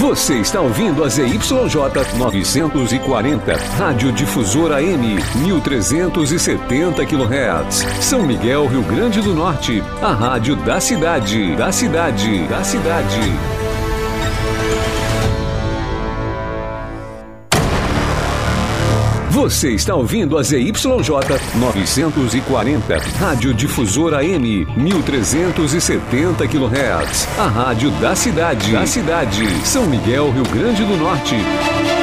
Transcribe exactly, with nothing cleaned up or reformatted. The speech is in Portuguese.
Você está ouvindo a Z Y J novecentos e quarenta, Rádio Difusora M, mil trezentos e setenta quilohertz. São Miguel, Rio Grande do Norte, a rádio da cidade, da cidade, da cidade. Você está ouvindo a Z Y J novecentos e quarenta, Rádio Difusora M, mil trezentos e setenta quilohertz. A rádio da cidade, da cidade. São Miguel, Rio Grande do Norte.